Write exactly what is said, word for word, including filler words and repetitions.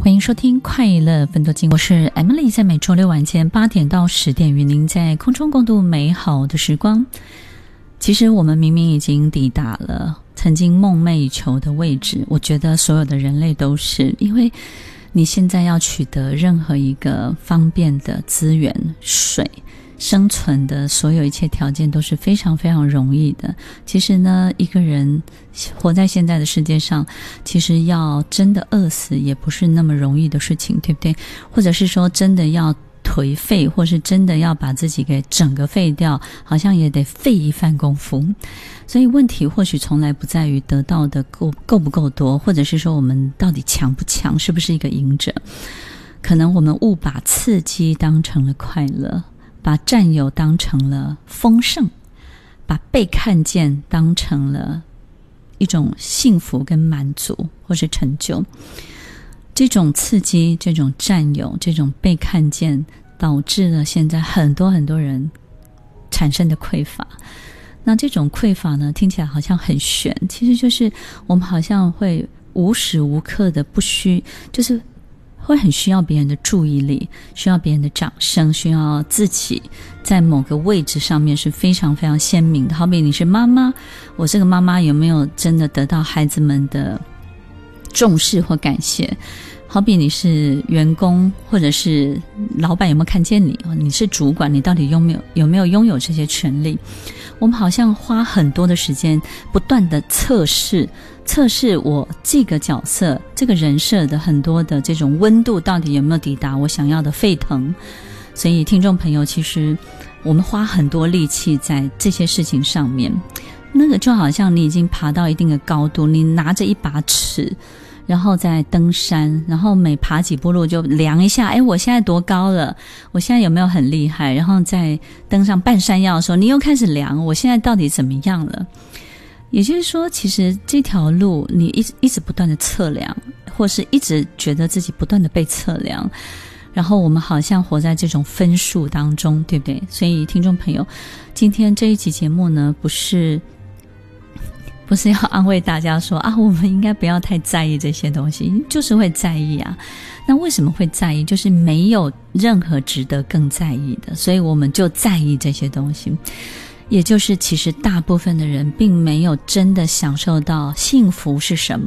欢迎收听快乐分多金，我是 Emily， 在每周六晚间八点到十点与您在空中共度美好的时光。其实我们明明已经抵达了曾经梦寐以求的位置，我觉得所有的人类都是，因为你现在要取得任何一个方便的资源，水生存的所有一切条件都是非常非常容易的。其实呢，一个人活在现在的世界上，其实要真的饿死也不是那么容易的事情，对不对？或者是说真的要颓废，或是真的要把自己给整个废掉，好像也得费一番功夫。所以问题或许从来不在于得到的够够不够多，或者是说我们到底强不强，是不是一个赢者。可能我们误把刺激当成了快乐，把占有当成了丰盛，把被看见当成了一种幸福跟满足或是成就。这种刺激，这种占有，这种被看见，导致了现在很多很多人产生的匮乏。那这种匮乏呢，听起来好像很玄，其实就是我们好像会无时无刻的不需，就是会很需要别人的注意力，需要别人的掌声，需要自己在某个位置上面是非常非常鲜明的。好比你是妈妈，我这个妈妈有没有真的得到孩子们的重视或感谢？好比你是员工，或者是老板有没有看见你？你是主管，你到底有没有有没有拥有这些权利？我们好像花很多的时间不断的测试测试我这个角色这个人设的很多的这种温度到底有没有抵达我想要的沸腾。所以听众朋友，其实我们花很多力气在这些事情上面，那个就好像你已经爬到一定的高度，你拿着一把尺然后再登山，然后每爬几步路就量一下，诶，我现在多高了，我现在有没有很厉害，然后再登上半山腰的时候你又开始量我现在到底怎么样了。也就是说，其实这条路你一直一直不断的测量，或是一直觉得自己不断的被测量，然后我们好像活在这种分数当中，对不对？所以听众朋友，今天这一期节目呢，不是不是要安慰大家说啊，我们应该不要太在意这些东西，就是会在意啊。那为什么会在意？就是没有任何值得更在意的，所以我们就在意这些东西。也就是其实大部分的人并没有真的享受到幸福是什么，